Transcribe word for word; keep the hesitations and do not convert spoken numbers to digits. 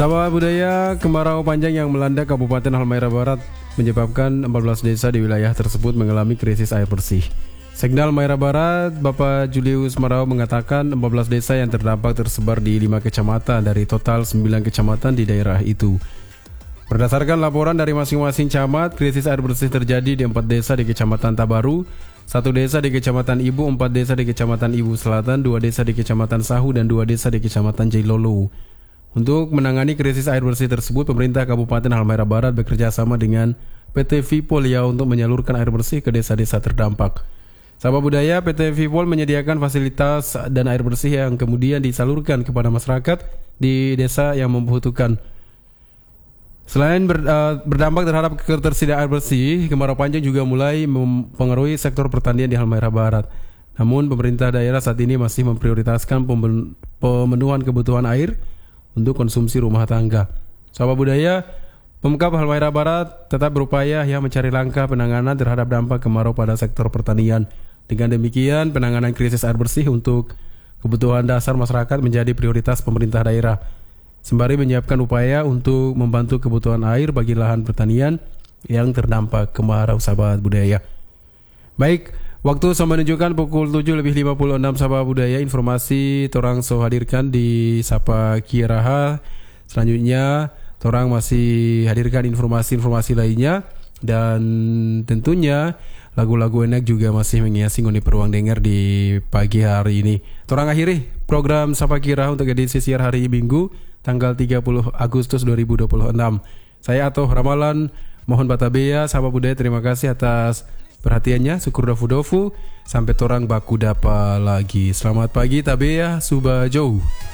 Sahabat budaya, kemarau panjang yang melanda Kabupaten Halmahera Barat menyebabkan empat belas desa di wilayah tersebut mengalami krisis air bersih. Sekda Halmahera Barat, Bapak Julius Marau mengatakan empat belas desa yang terdampak tersebar di lima kecamatan dari total sembilan kecamatan di daerah itu. Berdasarkan laporan dari masing-masing camat, krisis air bersih terjadi di empat desa di Kecamatan Tabaru, satu desa di Kecamatan Ibu, empat desa di Kecamatan Ibu Selatan, dua desa di Kecamatan Sahu, dan dua desa di Kecamatan Jailolo. Untuk menangani krisis air bersih tersebut, pemerintah Kabupaten Halmahera Barat bekerja sama dengan P T Vipol ya untuk menyalurkan air bersih ke desa-desa terdampak. Sahabat budaya, P T Vipol menyediakan fasilitas dan air bersih yang kemudian disalurkan kepada masyarakat di desa yang membutuhkan. Selain ber, uh, berdampak terhadap ketersediaan air bersih, kemarau panjang juga mulai mempengaruhi sektor pertanian di Halmahera Barat. Namun pemerintah daerah saat ini masih memprioritaskan pemenuhan kebutuhan air untuk konsumsi rumah tangga. Sahabat budaya, Pemkab Halmahera Barat tetap berupaya ya mencari langkah penanganan terhadap dampak kemarau pada sektor pertanian. Dengan demikian, penanganan krisis air bersih untuk kebutuhan dasar masyarakat menjadi prioritas pemerintah daerah, sembari menyiapkan upaya untuk membantu kebutuhan air bagi lahan pertanian yang terdampak kemarau. Sahabat budaya, baik, waktu sama menunjukkan pukul tujuh lebih lima puluh enam. Sahabat budaya, informasi torang so hadirkan di Sapa Kiaraha. Selanjutnya torang masih hadirkan informasi-informasi lainnya, dan tentunya lagu-lagu enak juga masih menghiasi ngoni peruang dengar di pagi hari ini. Torang akhiri program Sapa Kiaraha untuk edisi siar hari Minggu tanggal tiga puluh Agustus dua ribu dua puluh enam. Saya Atoh Ramalan, mohon batabea. Sahabat budaya, terima kasih atas perhatiannya. Syukur dofu-dofu. Sampai torang baku dapa lagi. Selamat pagi tabea, subah jauh.